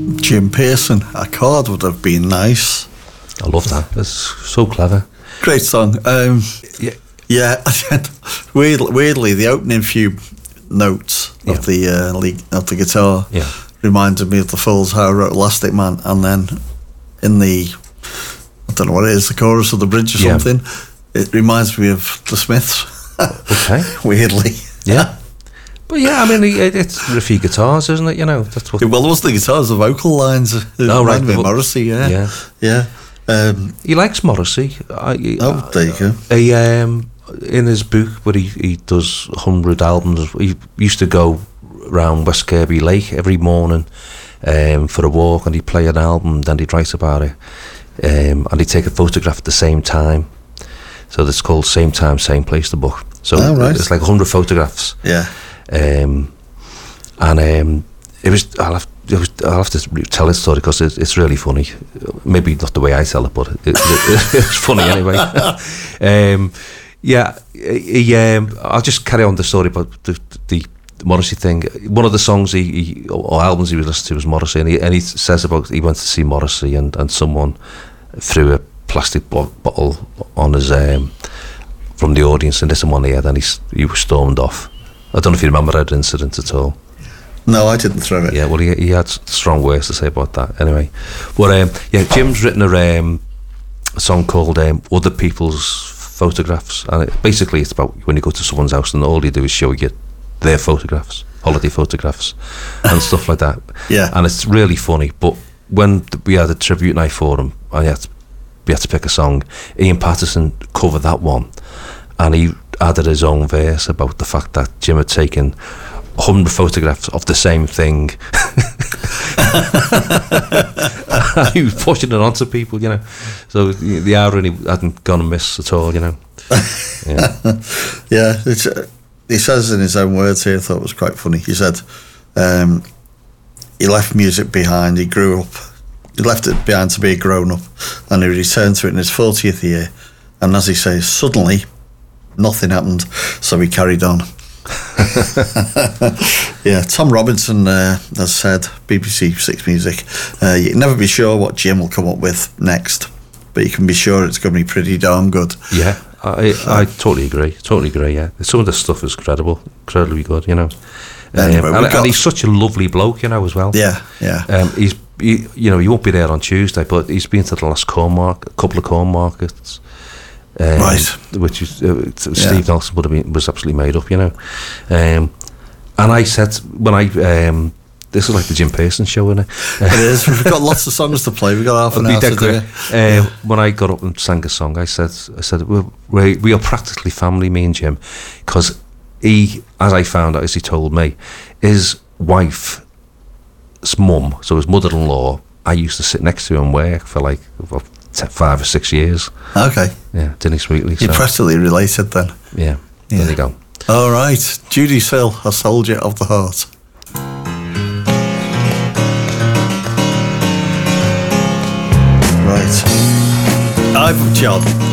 Jim Pearson, A Chord Would Have Been Nice. I love that. It's so clever. Great song. Yeah. Weirdly, the opening few notes of the guitar reminded me of the Falls, How I Wrote Elastic Man, and then in the, I don't know what it is, the chorus of the bridge or something, it reminds me of the Smiths. Okay. Weirdly. Yeah. But yeah, I mean, it's riffy guitars, isn't it? You know, that's what. Well, it wasn't the guitars, the vocal lines. Reminded me of Morrissey. Yeah. He likes Morrissey. There you go. He in his book, where he does 100 albums. He used to go around West Kirby Lake every morning for a walk, and he'd play an album, then he'd write about it, and he'd take a photograph at the same time. So it's called Same Time, Same Place, the book. So it's like 100 photographs. Yeah. It was. I'll have to tell this story because it's really funny. Maybe not the way I tell it, but it's funny anyway. I'll just carry on the story about the Morrissey thing. One of the songs or albums he was listening to was Morrissey, and he says about he went to see Morrissey and someone threw a plastic bottle on his from the audience and hit him on the head, and he was stormed off. I don't know if you remember that incident at all. No, I didn't throw it. Yeah, well, he had strong words to say about that. Anyway, but Jim's written a song called "Other People's Photographs," and basically it's about when you go to someone's house and all you do is show you their photographs, holiday photographs, and stuff like that. Yeah, and it's really funny. But when we had a tribute night for him, and we had to pick a song, Ian Patterson covered that one, and he added his own verse about the fact that Jim had taken 100 photographs of the same thing. He was pushing it onto people, you know. So the irony hadn't gone amiss at all, you know. Yeah. He says in his own words here, I thought it was quite funny. He said he left music behind, he grew up, he left it behind to be a grown-up, and he returned to it in his 40th year, and as he says, suddenly nothing happened, so he carried on. Yeah, Tom Robinson has said, BBC Six Music, you can never be sure what Jim will come up with next, but you can be sure it's going to be pretty darn good. Yeah, I totally agree. Yeah, some of the stuff is incredibly good, you know. Anyway, and he's such a lovely bloke, you know, as well. Yeah. He won't be there on Tuesday, but he's been to the last couple of corn markets. Right, which is Steve Nelson was absolutely made up, you know. And I said when this is like the Jim Pearson show, isn't it? It is. We've got lots of songs to play. We've got half an hour to do it. When I got up and sang a song, I said we are practically family, me and Jim, because he, as I found out, as he told me, his wife's mum, so his mother-in-law, I used to sit next to and work for like 5 or 6 years. Okay. Yeah, Dennis Wheatley. You're practically related then. Yeah, there you go. All right, Judy Sill, A Soldier of the Heart. Right.